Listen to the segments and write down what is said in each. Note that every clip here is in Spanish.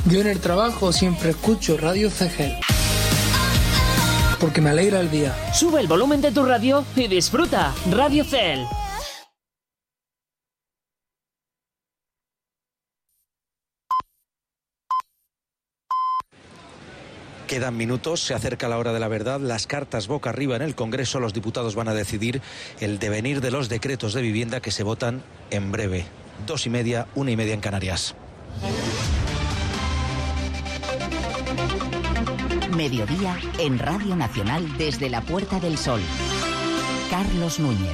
Yo en el trabajo siempre escucho Radio CGEL, porque me alegra el día. Sube el volumen de tu radio y disfruta. Radio CGEL. Quedan minutos, se acerca la hora de la verdad, las cartas boca arriba en el Congreso, los diputados van a decidir el devenir de los decretos de vivienda que se votan en breve. 2:30, 1:30 en Canarias. Mediodía en Radio Nacional desde la Puerta del Sol. Carlos Núñez.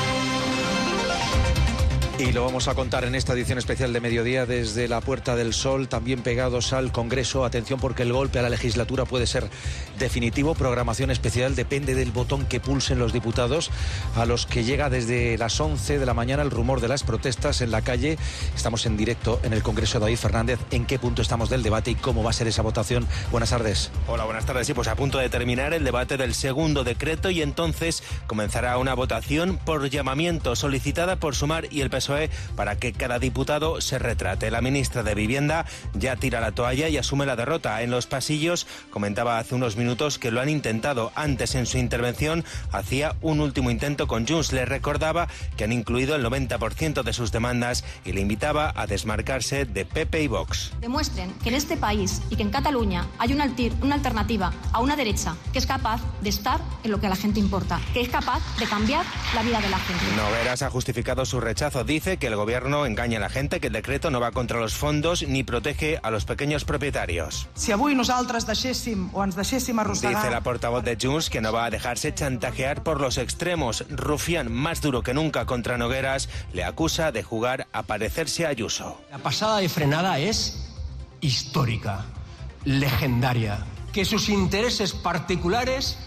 Y lo vamos a contar en esta edición especial de Mediodía desde la Puerta del Sol, también pegados al Congreso. Atención porque el golpe a la legislatura puede ser definitivo. Programación especial, depende del botón que pulsen los diputados, a los que llega desde las 11 de la mañana el rumor de las protestas en la calle. Estamos en directo en el Congreso. David Fernández, ¿en qué punto estamos del debate y cómo va a ser esa votación? Buenas tardes. Hola, buenas tardes. Sí, pues a punto de terminar el debate del segundo decreto y entonces comenzará una votación por llamamiento solicitada por Sumar y el PSOE para que cada diputado se retrate. La ministra de Vivienda ya tira la toalla y asume la derrota. En los pasillos comentaba hace unos minutos que lo han intentado. Antes, en su intervención, hacía un último intento con Junts. Le recordaba que han incluido el 90% de sus demandas y le invitaba a desmarcarse de PP y Vox. Demuestren que en este país y que en Cataluña hay una alternativa a una derecha que es capaz de estar en lo que a la gente importa, que es capaz de cambiar la vida de la gente. Nogueras ha justificado su rechazo. Dice que el gobierno engaña a la gente, que el decreto no va contra los fondos ni protege a los pequeños propietarios. Si avui nosaltres deixéssim o ens deixéssim arrossegar... Dice la portavoz de Junts que no va a dejarse chantajear por los extremos. Rufián, más duro que nunca contra Nogueras, le acusa de jugar a parecerse a Ayuso. La pasada de frenada es histórica, legendaria. Que sus intereses particulares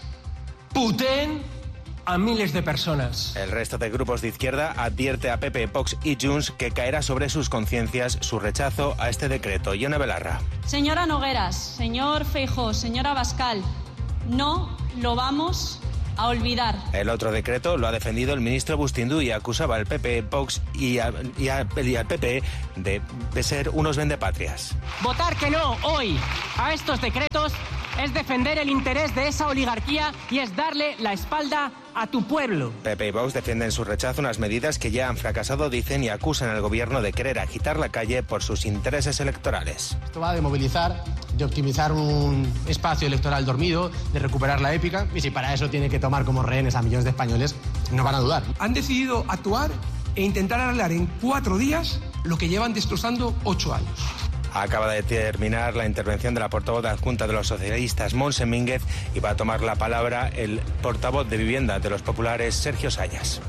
puteen a miles de personas. El resto de grupos de izquierda advierte a PP, Vox y Junts que caerá sobre sus conciencias su rechazo a este decreto. Ione Belarra. Señora Nogueras, señor Feijóo, señora Abascal, no lo vamos a olvidar. El otro decreto lo ha defendido el ministro Bustindu y acusaba al PP, Vox y al PP de ser unos vendepatrias. Votar que no hoy a estos decretos es defender el interés de esa oligarquía y es darle la espalda a tu pueblo. PP y Vox defienden su rechazo a unas medidas que ya han fracasado, dicen, y acusan al gobierno de querer agitar la calle por sus intereses electorales. Esto va de movilizar, de optimizar un espacio electoral dormido, de recuperar la épica, y si para eso tiene que tomar como rehenes a millones de españoles, no van a dudar. Han decidido actuar e intentar arreglar en 4 días lo que llevan destrozando 8 años. Acaba de terminar la intervención de la portavoz adjunta de los socialistas, Montse Mínguez, y va a tomar la palabra el portavoz de Vivienda de los populares, Sergio Sayas.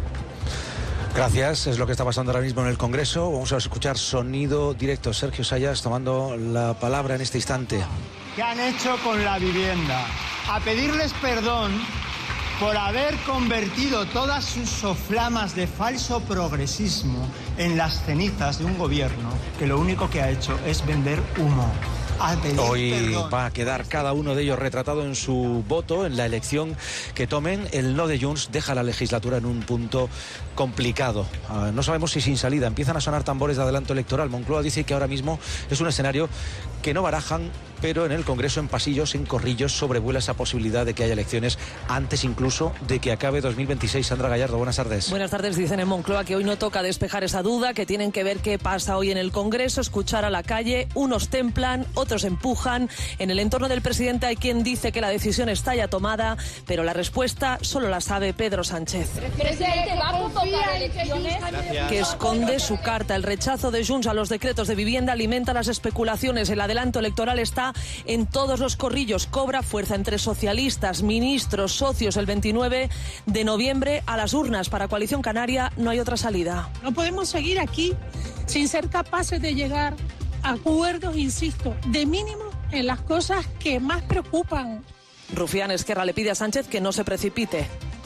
Gracias, es lo que está pasando ahora mismo en el Congreso. Vamos a escuchar sonido directo. Sergio Sayas tomando la palabra en este instante. ¿Qué han hecho con la vivienda? A pedirles perdón por haber convertido todas sus soflamas de falso progresismo en las cenizas de un gobierno que lo único que ha hecho es vender humo. Hoy va a quedar cada uno de ellos retratado en su voto, en la elección que tomen. El no de Junts deja la legislatura en un punto complicado. No sabemos si sin salida. Empiezan a sonar tambores de adelanto electoral. Moncloa dice que ahora mismo es un escenario que no barajan, pero en el Congreso, en pasillos, en corrillos, sobrevuela esa posibilidad de que haya elecciones antes incluso de que acabe 2026. Sandra Gallardo, buenas tardes. Buenas tardes. Dicen en Moncloa que hoy no toca despejar esa duda, que tienen que ver qué pasa hoy en el Congreso, escuchar a la calle. Unos templan, otros empujan. En el entorno del presidente hay quien dice que la decisión está ya tomada, pero la respuesta solo la sabe Pedro Sánchez. Presidente, ¿va a convocar elecciones? Que esconde su carta. El rechazo de Junts a los decretos de vivienda alimenta las especulaciones. El adelanto electoral está en todos los corrillos. Cobra fuerza entre socialistas, ministros, socios. El 29 de noviembre a las urnas. Para Coalición Canaria no hay otra salida. No podemos seguir aquí sin ser capaces de llegar a acuerdos, insisto, de mínimo en las cosas que más preocupan. Rufián Esquerra le pide a Sánchez que no se precipite.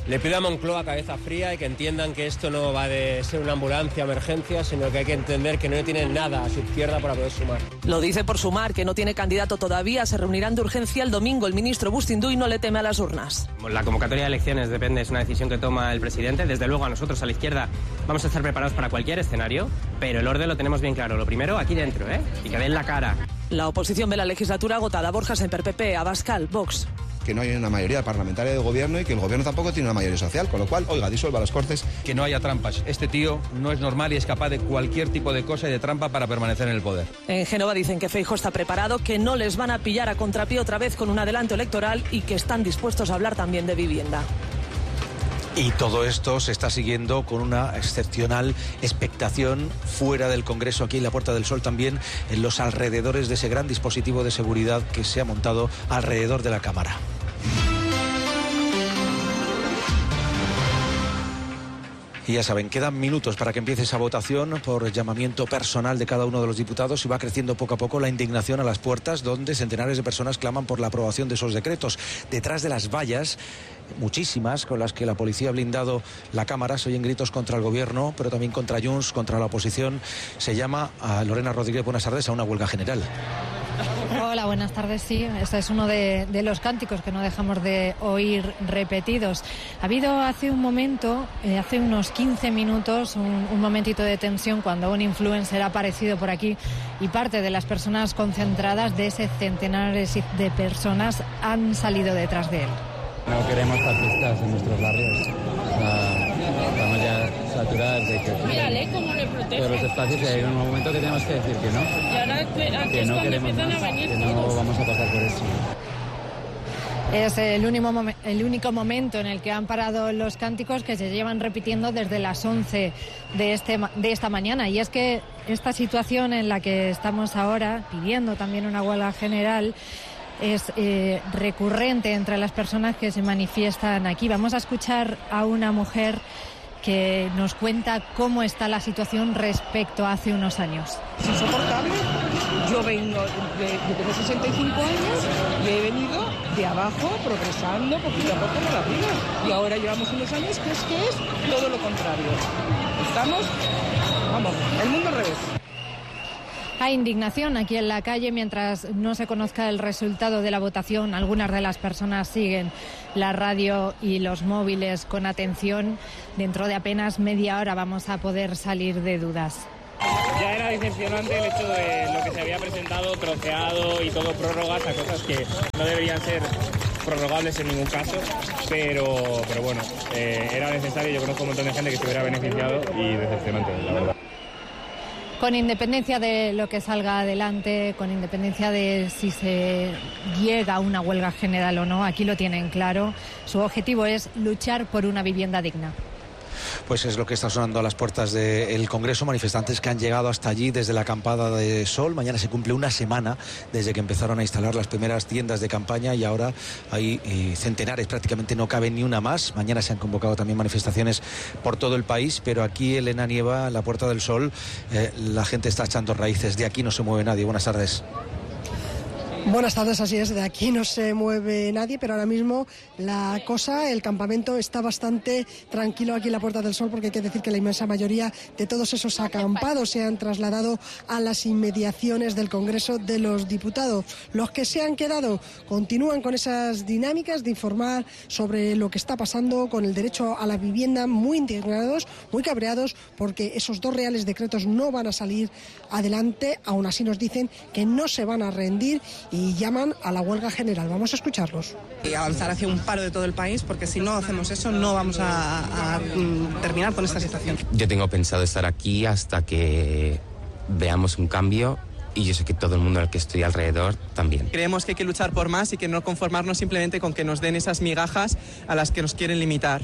Le pido a Moncloa cabeza fría y que entiendan que esto no va de ser una ambulancia o emergencia, sino que hay que entender que no tienen nada a su izquierda para poder sumar. Lo dice por Sumar, que no tiene candidato todavía. Se reunirán de urgencia el domingo. El ministro Bustinduy no le teme a las urnas. La convocatoria de elecciones depende, es una decisión que toma el presidente. Desde luego a nosotros, a la izquierda, vamos a estar preparados para cualquier escenario, pero el orden lo tenemos bien claro. Lo primero, aquí dentro, y que den la cara. La oposición ve la legislatura agotada. Borja Semper, PP, Abascal, Vox. Que no hay una mayoría parlamentaria de gobierno y que el gobierno tampoco tiene una mayoría social, con lo cual, oiga, disuelva las Cortes. Que no haya trampas. Este tío no es normal y es capaz de cualquier tipo de cosa y de trampa para permanecer en el poder. En Génova dicen que Feijóo está preparado, que no les van a pillar a contrapié otra vez con un adelanto electoral y que están dispuestos a hablar también de vivienda. Y todo esto se está siguiendo con una excepcional expectación fuera del Congreso, aquí en la Puerta del Sol también, en los alrededores de ese gran dispositivo de seguridad que se ha montado alrededor de la Cámara. Y ya saben, quedan minutos para que empiece esa votación por llamamiento personal de cada uno de los diputados y va creciendo poco a poco la indignación a las puertas donde centenares de personas claman por la aprobación de esos decretos. Detrás de las vallas, muchísimas con las que la policía ha blindado la Cámara, se oyen gritos contra el gobierno, pero también contra Junts, contra la oposición. Se llama a Lorena Rodríguez, buenas tardes, a una huelga general. Hola, buenas tardes. Sí, este es uno de los cánticos que no dejamos de oír repetidos. Ha habido hace un momento, hace unos 15 minutos, un momentito de tensión cuando un influencer ha aparecido por aquí y parte de las personas concentradas, de ese centenares de personas, han salido detrás de él. No queremos fascistas en nuestros barrios. Estamos ya saturados de que... Mírale cómo le protege. Todos los espacios, y hay un momento que tenemos que decir que no. Y ahora que no queremos más, que no vamos a pasar por eso. Es el único momento en el que han parado los cánticos, que se llevan repitiendo desde las 11 de esta mañana. Y es que esta situación en la que estamos ahora, pidiendo también una huelga general, es recurrente entre las personas que se manifiestan aquí. Vamos a escuchar a una mujer que nos cuenta cómo está la situación respecto a hace unos años. Es insoportable. Yo vengo yo tengo 65 años y he venido de abajo, progresando poquito a poco en la vida. Y ahora llevamos unos años que es todo lo contrario. Estamos, vamos, el mundo al revés. Hay indignación aquí en la calle mientras no se conozca el resultado de la votación. Algunas de las personas siguen la radio y los móviles con atención. Dentro de apenas media hora vamos a poder salir de dudas. Ya era decepcionante el hecho de lo que se había presentado, troceado y todo prórrogas a cosas que no deberían ser prorrogables en ningún caso, pero bueno, era necesario. Yo conozco un montón de gente que se hubiera beneficiado y decepcionante, la verdad. Con independencia de lo que salga adelante, con independencia de si se llega a una huelga general o no, aquí lo tienen claro. Su objetivo es luchar por una vivienda digna. Pues es lo que está sonando a las puertas del Congreso. Manifestantes que han llegado hasta allí desde la acampada de Sol. Mañana se cumple una semana desde que empezaron a instalar las primeras tiendas de campaña y ahora hay centenares, prácticamente no cabe ni una más. Mañana se han convocado también manifestaciones por todo el país, pero aquí, Elena Nieva, en la Puerta del Sol, la gente está echando raíces. De aquí no se mueve nadie. Buenas tardes. Buenas tardes, así es, de aquí no se mueve nadie, pero ahora mismo el campamento está bastante tranquilo aquí en la Puerta del Sol, porque hay que decir que la inmensa mayoría de todos esos acampados se han trasladado a las inmediaciones del Congreso de los Diputados. Los que se han quedado continúan con esas dinámicas de informar sobre lo que está pasando con el derecho a la vivienda, muy indignados, muy cabreados, porque esos dos reales decretos no van a salir adelante. Aún así nos dicen que no se van a rendir y llaman a la huelga general. Vamos a escucharlos. Y avanzar hacia un paro de todo el país, porque si no hacemos eso no vamos a terminar con esta situación. Yo tengo pensado estar aquí hasta que veamos un cambio, y yo sé que todo el mundo al que estoy alrededor también. Creemos que hay que luchar por más y que no conformarnos simplemente con que nos den esas migajas a las que nos quieren limitar.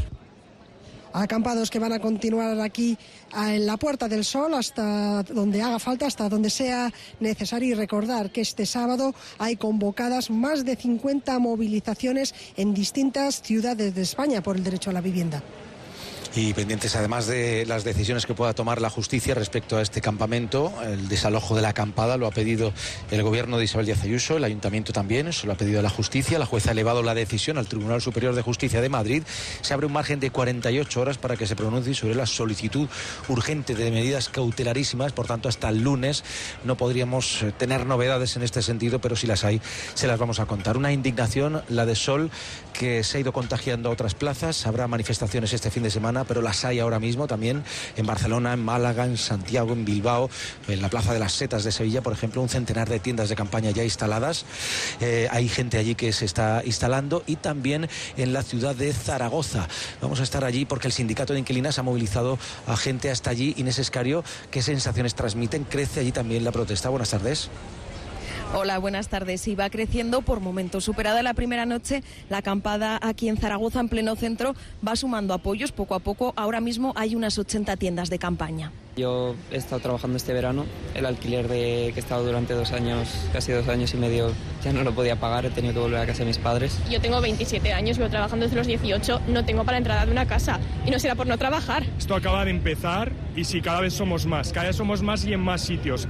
Acampados que van a continuar aquí en la Puerta del Sol hasta donde haga falta, hasta donde sea necesario, y recordar que este sábado hay convocadas más de 50 movilizaciones en distintas ciudades de España por el derecho a la vivienda. Y pendientes además de las decisiones que pueda tomar la justicia respecto a este campamento. El desalojo de la acampada lo ha pedido el gobierno de Isabel Díaz Ayuso, el ayuntamiento también, se lo ha pedido la justicia. La jueza ha elevado la decisión al Tribunal Superior de Justicia de Madrid. Se abre un margen de 48 horas para que se pronuncie sobre la solicitud urgente de medidas cautelarísimas. Por tanto, hasta el lunes no podríamos tener novedades en este sentido, pero si las hay, se las vamos a contar. Una indignación, la de Sol, que se ha ido contagiando a otras plazas. Habrá manifestaciones este fin de semana, pero las hay ahora mismo también en Barcelona, en Málaga, en Santiago, en Bilbao, en la Plaza de las Setas de Sevilla, por ejemplo, un centenar de tiendas de campaña ya instaladas. Hay gente allí que se está instalando, y también en la ciudad de Zaragoza. Vamos a estar allí porque el sindicato de inquilinas ha movilizado a gente hasta allí. Inés Escario, ¿qué sensaciones transmiten? ¿Crece allí también la protesta? Buenas tardes. Hola, buenas tardes. Sí, va creciendo por momentos. Superada la primera noche, la acampada aquí en Zaragoza, en pleno centro, va sumando apoyos poco a poco. Ahora mismo hay unas 80 tiendas de campaña. Yo he estado trabajando este verano. El alquiler que he estado durante 2 años, casi 2 años y medio, ya no lo podía pagar. He tenido que volver a casa de mis padres. Yo tengo 27 años, llevo trabajando desde los 18. No tengo para la entrada de una casa. Y no será por no trabajar. Esto acaba de empezar y sí, cada vez somos más y en más sitios.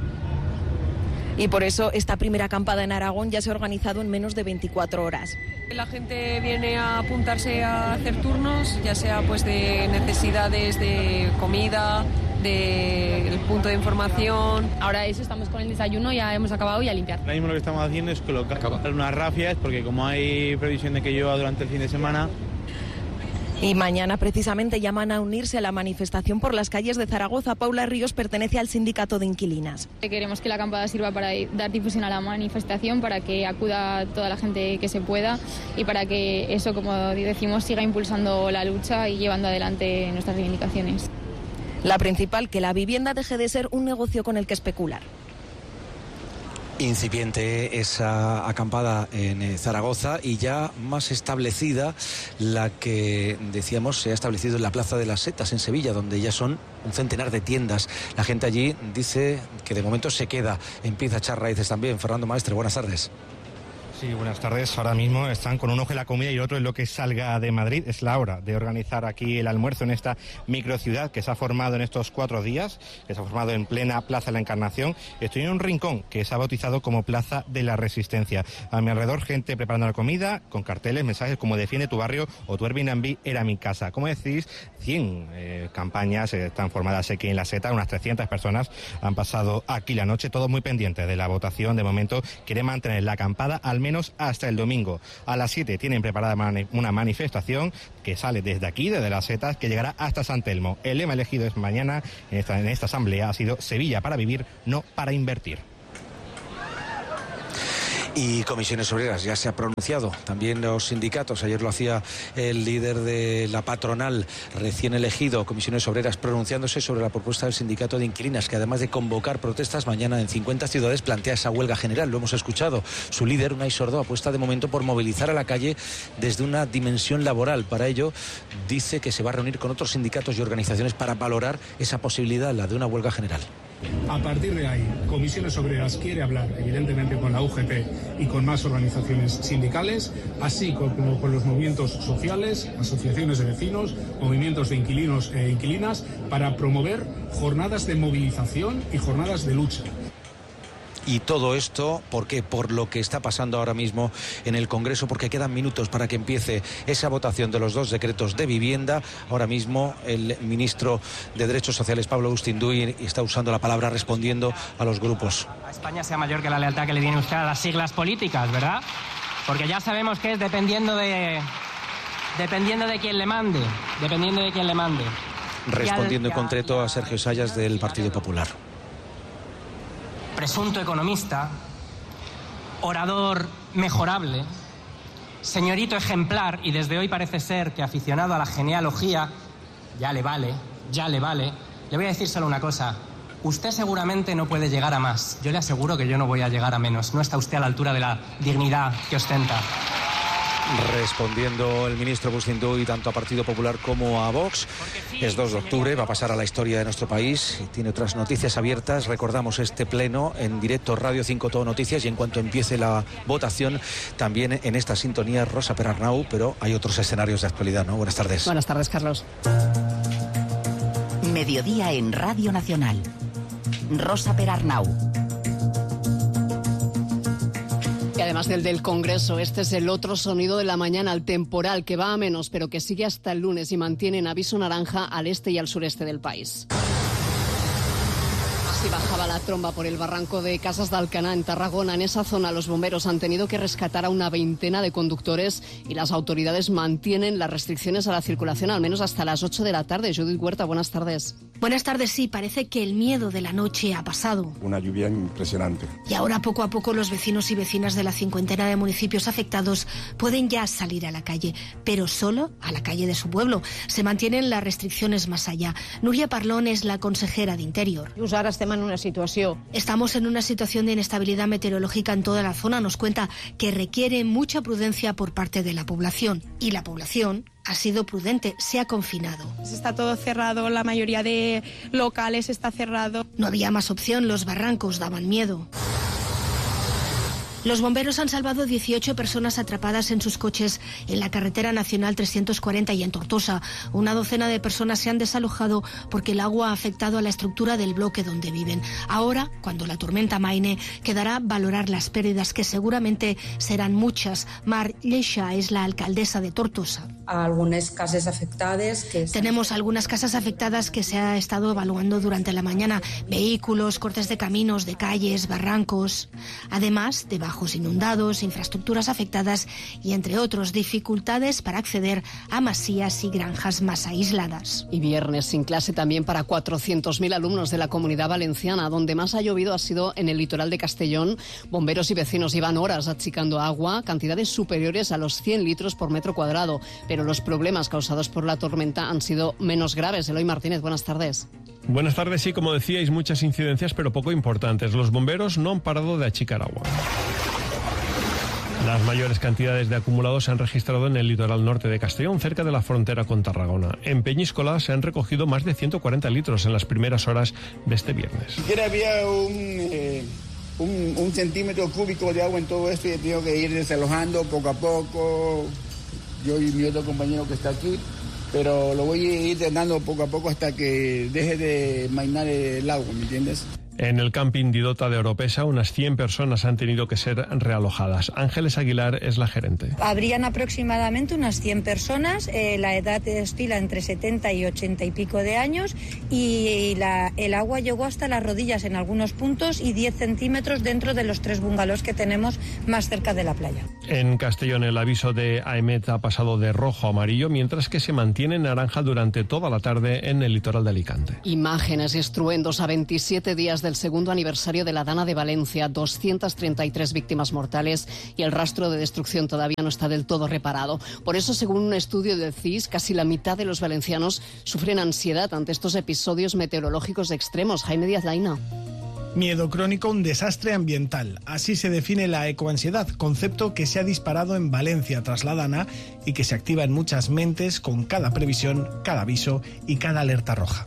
Y por eso esta primera acampada en Aragón ya se ha organizado en menos de 24 horas. La gente viene a apuntarse a hacer turnos, ya sea pues de necesidades de comida, del punto de información. Ahora eso, estamos con el desayuno, ya hemos acabado y a limpiar. Ahora mismo lo que estamos haciendo es colocar unas rafias, porque como hay previsión de que llueva durante el fin de semana. Y mañana precisamente llaman a unirse a la manifestación por las calles de Zaragoza. Paula Ríos pertenece al sindicato de inquilinas. Queremos que la acampada sirva para dar difusión a la manifestación, para que acuda toda la gente que se pueda y para que eso, como decimos, siga impulsando la lucha y llevando adelante nuestras reivindicaciones. La principal, que la vivienda deje de ser un negocio con el que especular. Incipiente esa acampada en Zaragoza y ya más establecida la que, decíamos, se ha establecido en la Plaza de las Setas en Sevilla, donde ya son un centenar de tiendas. La gente allí dice que de momento se queda, empieza a echar raíces también. Fernando Maestre, buenas tardes. Sí, buenas tardes. Ahora mismo están con un ojo en la comida y otro en lo que salga de Madrid. Es la hora de organizar aquí el almuerzo en esta microciudad que se ha formado en estos 4 días, que se ha formado en plena Plaza de la Encarnación. Estoy en un rincón que se ha bautizado como Plaza de la Resistencia. A mi alrededor, gente preparando la comida, con carteles, mensajes como "Defiende tu barrio" o "Tu Airbnb era mi casa". Como decís, 100 campañas están formadas aquí en La Seta. Unas 300 personas han pasado aquí la noche, todos muy pendientes de la votación. De momento quiere mantener la acampada al menos hasta el domingo. A las 7 tienen preparada una manifestación que sale desde aquí, desde Las Setas, que llegará hasta San Telmo. El lema elegido es mañana en esta asamblea ha sido "Sevilla para vivir, no para invertir". Y Comisiones Obreras ya se ha pronunciado, también los sindicatos. Ayer lo hacía el líder de la patronal recién elegido, Comisiones Obreras, pronunciándose sobre la propuesta del sindicato de inquilinas, que además de convocar protestas mañana en 50 ciudades, plantea esa huelga general. Lo hemos escuchado. Su líder, Unai Sordo, apuesta de momento por movilizar a la calle desde una dimensión laboral. Para ello, dice que se va a reunir con otros sindicatos y organizaciones para valorar esa posibilidad, la de una huelga general. A partir de ahí, Comisiones Obreras quiere hablar, evidentemente, con la UGT y con más organizaciones sindicales, así como con los movimientos sociales, asociaciones de vecinos, movimientos de inquilinos e inquilinas, para promover jornadas de movilización y jornadas de lucha. Y todo esto, ¿por qué? Por lo que está pasando ahora mismo en el Congreso, porque quedan minutos para que empiece esa votación de los 2 decretos de vivienda. Ahora mismo el ministro de Derechos Sociales, Pablo Ustinduy, está usando la palabra respondiendo a los grupos. A España sea mayor que la lealtad que le tiene usted a las siglas políticas, ¿verdad? Porque ya sabemos que es dependiendo de quién le mande, Respondiendo en concreto a Sergio Sayas del Partido Popular. Presunto economista, orador mejorable, señorito ejemplar, y desde hoy parece ser que aficionado a la genealogía, ya le vale. Le voy a decir solo una cosa: usted seguramente no puede llegar a más. Yo le aseguro que yo no voy a llegar a menos. No está usted a la altura de la dignidad que ostenta. Respondiendo el ministro Bustinduy tanto a Partido Popular como a Vox. Es 2 de octubre, va a pasar a la historia de nuestro país y tiene otras noticias abiertas. Recordamos este pleno en directo Radio 5 Todo Noticias, y en cuanto empiece la votación también en esta sintonía Rosa Perarnau, pero hay otros escenarios de actualidad, ¿no? Buenas tardes. Buenas tardes, Carlos. Mediodía en Radio Nacional. Rosa Perarnau. Y además del Congreso, este es el otro sonido de la mañana, el temporal, que va a menos, pero que sigue hasta el lunes y mantiene en aviso naranja al este y al sureste del país. Así bajaba la tromba por el barranco de Casas de Alcaná, en Tarragona. En esa zona los bomberos han tenido que rescatar a una veintena de conductores y las autoridades mantienen las restricciones a la circulación al menos hasta las 8 de la tarde. Judith Huerta, buenas tardes. Buenas tardes, sí, parece que el miedo de la noche ha pasado. Una lluvia impresionante. Y ahora poco a poco los vecinos y vecinas de la 50 de municipios afectados pueden ya salir a la calle, pero solo a la calle de su pueblo. Se mantienen las restricciones más allá. Núria Parlón es la consejera de Interior. Estamos en una situación de inestabilidad meteorológica en toda la zona. Nos cuenta que requiere mucha prudencia por parte de la población. Y la población ha sido prudente, se ha confinado. Está todo cerrado, la mayoría de locales está cerrado. No había más opción, los barrancos daban miedo. Los bomberos han salvado 18 personas atrapadas en sus coches en la carretera nacional 340 y en Tortosa. Una docena de personas se han desalojado porque el agua ha afectado a la estructura del bloque donde viven. Ahora, cuando la tormenta amaine, quedará valorar las pérdidas, que seguramente serán muchas. Mar Lleixa es la alcaldesa de Tortosa. Tenemos algunas casas afectadas que se ha estado evaluando durante la mañana. Vehículos, cortes de caminos, de calles, barrancos. Además de bajos inundados, infraestructuras afectadas y, entre otros, dificultades para acceder a masías y granjas más aisladas. Y viernes sin clase también para 400.000 alumnos de la Comunidad Valenciana. Donde más ha llovido ha sido en el litoral de Castellón. Bomberos y vecinos llevan horas achicando agua, cantidades superiores a los 100 litros por metro cuadrado. Pero los problemas causados por la tormenta han sido menos graves. Eloy Martínez, buenas tardes. Buenas tardes, sí, como decíais, muchas incidencias, pero poco importantes. Los bomberos no han parado de achicar agua. Las mayores cantidades de acumulados se han registrado en el litoral norte de Castellón, cerca de la frontera con Tarragona. En Peñíscola se han recogido más de 140 litros en las primeras horas de este viernes. Siquiera había un centímetro cúbico de agua en todo esto y he tenido que ir desalojando poco a poco. Yo y mi otro compañero que está aquí, pero lo voy a ir drenando poco a poco hasta que deje de mainar el agua, ¿me entiendes? En el camping Didota de Oropesa, unas 100 personas han tenido que ser realojadas. Ángeles Aguilar es la gerente. Habrían aproximadamente unas 100 personas, la edad oscila entre 70 y 80 y pico de años y el agua llegó hasta las rodillas en algunos puntos y 10 centímetros dentro de los 3 bungalows que tenemos más cerca de la playa. En Castellón el aviso de AEMET ha pasado de rojo a amarillo, mientras que se mantiene en naranja durante toda la tarde en el litoral de Alicante. Imágenes y estruendos a 27 días del segundo aniversario de la Dana de Valencia, 233 víctimas mortales y el rastro de destrucción todavía no está del todo reparado. Por eso, según un estudio del CIS, casi la mitad de los valencianos sufren ansiedad ante estos episodios meteorológicos extremos. Jaime Díaz Laina. Miedo crónico, un desastre ambiental. Así se define la ecoansiedad, concepto que se ha disparado en Valencia tras la Dana y que se activa en muchas mentes con cada previsión, cada aviso y cada alerta roja.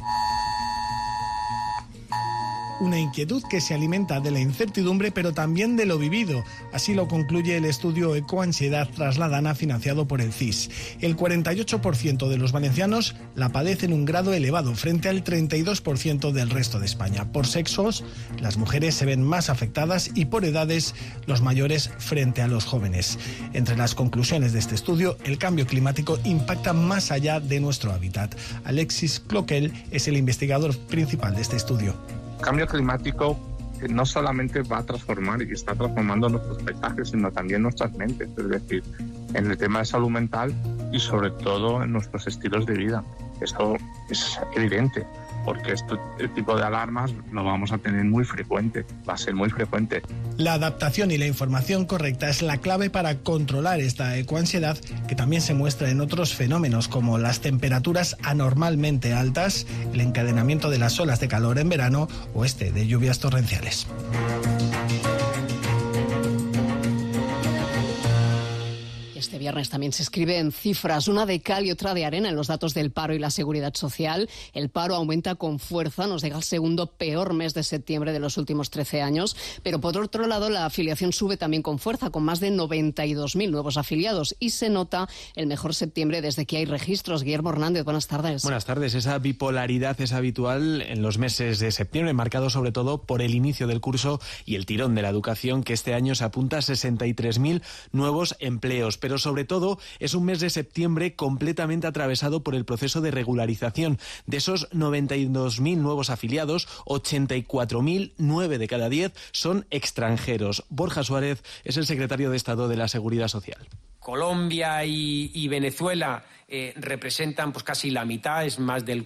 Una inquietud que se alimenta de la incertidumbre, pero también de lo vivido. Así lo concluye el estudio Ecoansiedad tras la Dana, financiado por el CIS. El 48% de los valencianos la padecen un grado elevado, frente al 32% del resto de España. Por sexos, las mujeres se ven más afectadas y por edades, los mayores frente a los jóvenes. Entre las conclusiones de este estudio, el cambio climático impacta más allá de nuestro hábitat. Alexis Cloquel es el investigador principal de este estudio. El cambio climático no solamente va a transformar y está transformando nuestros paisajes, sino también nuestras mentes, es decir, en el tema de salud mental y sobre todo en nuestros estilos de vida. Eso es evidente, porque este tipo de alarmas lo vamos a tener muy frecuente, va a ser muy frecuente. La adaptación y la información correcta es la clave para controlar esta ecoansiedad, que también se muestra en otros fenómenos como las temperaturas anormalmente altas, el encadenamiento de las olas de calor en verano o de lluvias torrenciales. Este viernes también se escribe en cifras, una de cal y otra de arena en los datos del paro y la seguridad social. El paro aumenta con fuerza, nos deja el segundo peor mes de septiembre de los últimos 13 años, pero por otro lado la afiliación sube también con fuerza, con más de 92.000 nuevos afiliados, y se nota el mejor septiembre desde que hay registros. Guillermo Hernández, buenas tardes. Buenas tardes. Esa bipolaridad es habitual en los meses de septiembre, marcado sobre todo por el inicio del curso y el tirón de la educación, que este año se apunta a 63.000 nuevos empleos. Pero sobre todo es un mes de septiembre completamente atravesado por el proceso de regularización. De esos 92.000 nuevos afiliados, 84.000, 9 de cada 10, son extranjeros. Borja Suárez es el secretario de Estado de la Seguridad Social. Colombia y Venezuela representan pues casi la mitad, es más del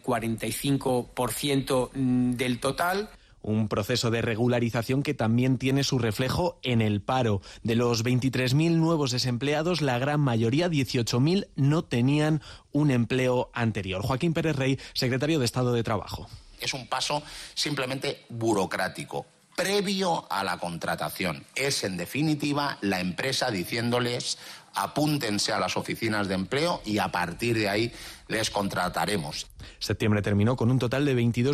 45% del total. Un proceso de regularización que también tiene su reflejo en el paro. De los 23.000 nuevos desempleados, la gran mayoría, 18.000, no tenían un empleo anterior. Joaquín Pérez Rey, secretario de Estado de Trabajo. Es un paso simplemente burocrático, previo a la contratación. Es, en definitiva, la empresa diciéndoles: apúntense a las oficinas de empleo y a partir de ahí les contrataremos. Septiembre terminó con un total de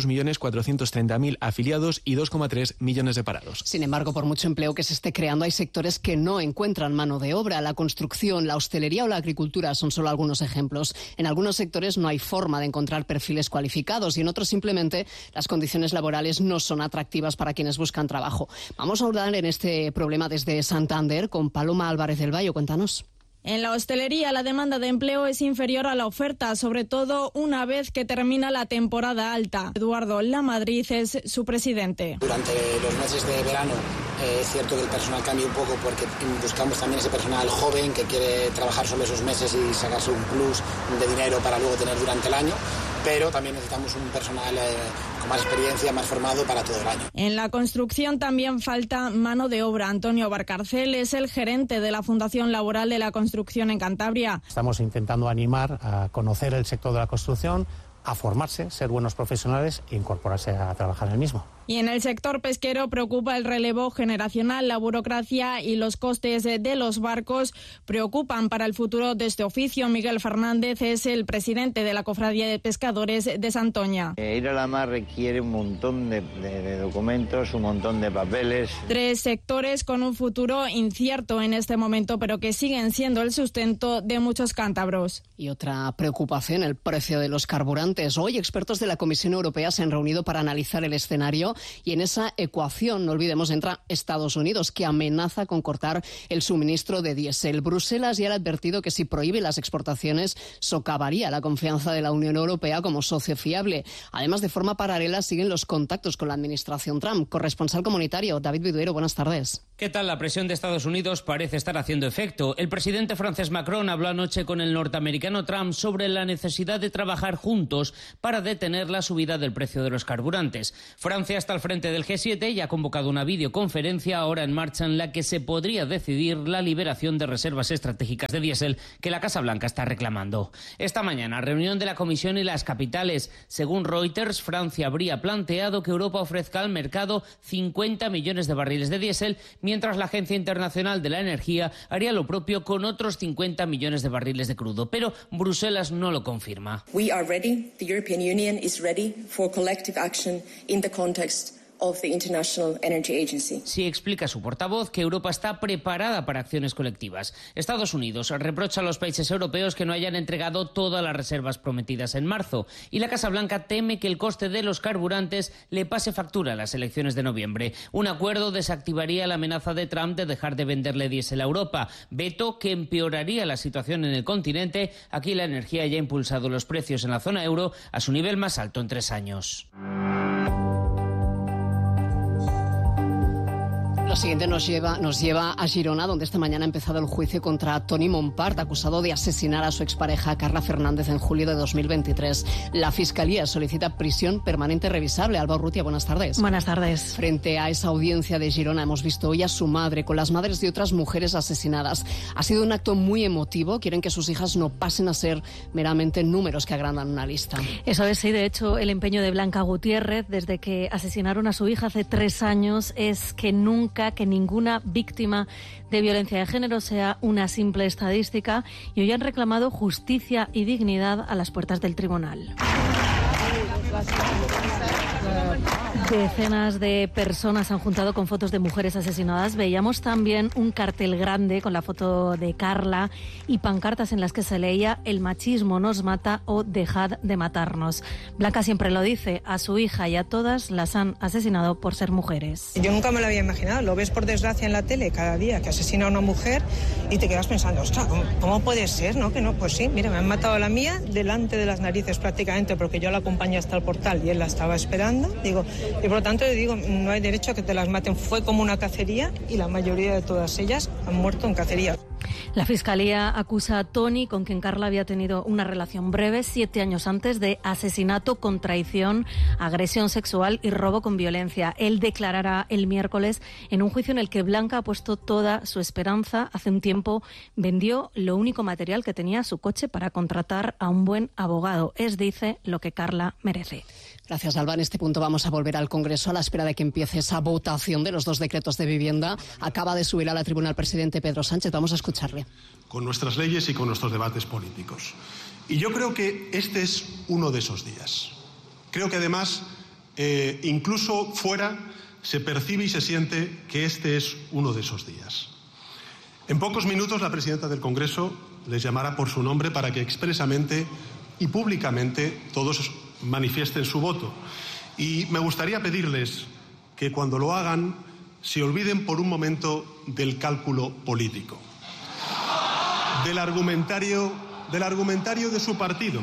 22.430.000 afiliados y 2,3 millones de parados. Sin embargo, por mucho empleo que se esté creando, hay sectores que no encuentran mano de obra. La construcción, la hostelería o la agricultura son solo algunos ejemplos. En algunos sectores no hay forma de encontrar perfiles cualificados y en otros simplemente las condiciones laborales no son atractivas para quienes buscan trabajo. Vamos a hablar en este problema desde Santander con Paloma Álvarez del Valle. Cuéntanos. En la hostelería la demanda de empleo es inferior a la oferta, sobre todo una vez que termina la temporada alta. Eduardo Lamadrid es su presidente. Durante los meses de verano es cierto que el personal cambia un poco porque buscamos también ese personal joven que quiere trabajar solo esos meses y sacarse un plus de dinero para luego tener durante el año, pero también necesitamos un personal con más experiencia, más formado para todo el año. En la construcción también falta mano de obra. Antonio Barcarcel es el gerente de la Fundación Laboral de la Construcción en Cantabria. Estamos intentando animar a conocer el sector de la construcción, a formarse, ser buenos profesionales e incorporarse a trabajar en el mismo. Y en el sector pesquero preocupa el relevo generacional, la burocracia y los costes de los barcos preocupan para el futuro de este oficio. Miguel Fernández es el presidente de la Cofradía de Pescadores de Santoña. Ir a la mar requiere un montón de documentos, un montón de papeles. 3 sectores con un futuro incierto en este momento, pero que siguen siendo el sustento de muchos cántabros. Y otra preocupación, el precio de los carburantes. Hoy expertos de la Comisión Europea se han reunido para analizar el escenario y en esa ecuación, no olvidemos, entra Estados Unidos, que amenaza con cortar el suministro de diésel. Bruselas ya ha advertido que si prohíbe las exportaciones socavaría la confianza de la Unión Europea como socio fiable. Además, de forma paralela siguen los contactos con la administración Trump. Corresponsal comunitario, David Viduero, buenas tardes. ¿Qué tal? La presión de Estados Unidos parece estar haciendo efecto. El presidente francés Macron habló anoche con el norteamericano Trump sobre la necesidad de trabajar juntos para detener la subida del precio de los carburantes. Francia está al frente del G7 y ha convocado una videoconferencia ahora en marcha en la que se podría decidir la liberación de reservas estratégicas de diésel que la Casa Blanca está reclamando. Esta mañana, reunión de la Comisión y las capitales. Según Reuters, Francia habría planteado que Europa ofrezca al mercado 50 millones de barriles de diésel, mientras la Agencia Internacional de la Energía haría lo propio con otros 50 millones de barriles de crudo. Pero Bruselas no lo confirma. We are ready. The European Union is ready for collective action in the context of the International Energy Agency. Sí, explica su portavoz que Europa está preparada para acciones colectivas. Estados Unidos reprocha a los países europeos que no hayan entregado todas las reservas prometidas en marzo y la Casa Blanca teme que el coste de los carburantes le pase factura a las elecciones de noviembre. Un acuerdo desactivaría la amenaza de Trump de dejar de venderle diésel a Europa, veto que empeoraría la situación en el continente. Aquí la energía ya ha impulsado los precios en la zona euro a su nivel más alto en 3 años. Lo siguiente nos lleva a Girona, donde esta mañana ha empezado el juicio contra Toni Montpart, acusado de asesinar a su expareja Carla Fernández en julio de 2023. La Fiscalía solicita prisión permanente revisable. Alba Urrutia, buenas tardes. Buenas tardes. Frente a esa audiencia de Girona hemos visto hoy a su madre con las madres de otras mujeres asesinadas. Ha sido un acto muy emotivo. Quieren que sus hijas no pasen a ser meramente números que agrandan una lista. Eso es, sí. De hecho, el empeño de Blanca Gutiérrez, desde que asesinaron a su hija hace 3 años, es que nunca reivindica que ninguna víctima de violencia de género sea una simple estadística y hoy han reclamado justicia y dignidad a las puertas del tribunal. Decenas de personas han juntado con fotos de mujeres asesinadas. Veíamos también un cartel grande con la foto de Carla y pancartas en las que se leía "El machismo nos mata" o "Dejad de matarnos". Blanca siempre lo dice, a su hija y a todas las han asesinado por ser mujeres. Yo nunca me lo había imaginado. Lo ves por desgracia en la tele cada día que asesina a una mujer y te quedas pensando, ostras, ¿cómo puede ser? ¿No? Que no, pues sí, mira, me han matado a la mía delante de las narices prácticamente, porque yo la acompañé hasta el portal y él la estaba esperando. Digo, y por lo tanto le digo, no hay derecho a que te las maten. Fue como una cacería y la mayoría de todas ellas han muerto en cacería. La Fiscalía acusa a Tony, con quien Carla había tenido una relación breve 7 años antes, de asesinato con traición, agresión sexual y robo con violencia. Él declarará el miércoles en un juicio en el que Blanca ha puesto toda su esperanza. Hace un tiempo vendió lo único material que tenía, su coche, para contratar a un buen abogado. Es, dice, lo que Carla merece. Gracias, Alba. En este punto vamos a volver al Congreso a la espera de que empiece esa votación de los 2 decretos de vivienda. Acaba de subir a la tribuna el presidente Pedro Sánchez. Vamos a escucharle. Con nuestras leyes y con nuestros debates políticos. Y yo creo que este es uno de esos días. Creo que además, incluso fuera, se percibe y se siente que este es uno de esos días. En pocos minutos la presidenta del Congreso les llamará por su nombre para que expresamente y públicamente todos manifiesten su voto. Y me gustaría pedirles que cuando lo hagan se olviden por un momento del cálculo político, del argumentario de su partido,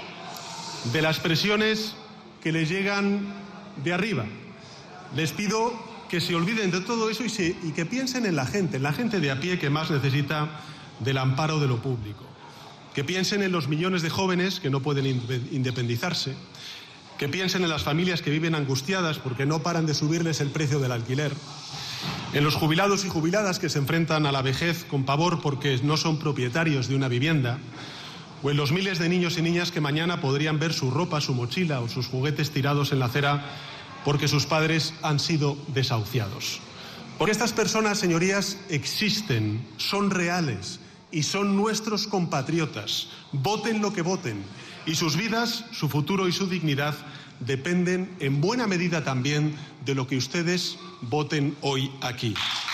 de las presiones que les llegan de arriba. Les pido que se olviden de todo eso y que piensen en la gente de a pie que más necesita del amparo de lo público. Que piensen en los millones de jóvenes que no pueden independizarse, que piensen en las familias que viven angustiadas porque no paran de subirles el precio del alquiler, en los jubilados y jubiladas que se enfrentan a la vejez con pavor porque no son propietarios de una vivienda, o en los miles de niños y niñas que mañana podrían ver su ropa, su mochila o sus juguetes tirados en la acera porque sus padres han sido desahuciados. Porque estas personas, señorías, existen, son reales y son nuestros compatriotas. Voten lo que voten. Y sus vidas, su futuro y su dignidad dependen en buena medida también de lo que ustedes voten hoy aquí.